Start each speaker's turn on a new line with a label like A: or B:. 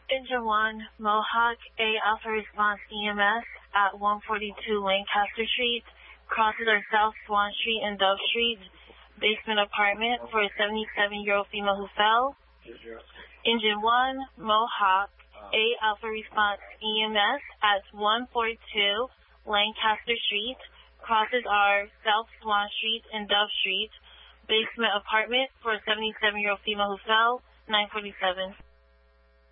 A: Engine 1, Mohawk, A Alpha Response EMS at 142 Lancaster Street. Crosses are South Swan Street and Dove Street. Basement apartment for a 77-year-old female who fell. Engine 1, Mohawk, A Alpha Response EMS at 142 Lancaster Street. Crosses are South Swan Street and Dove Street. Basement apartment for a 77-year-old female who fell. 947.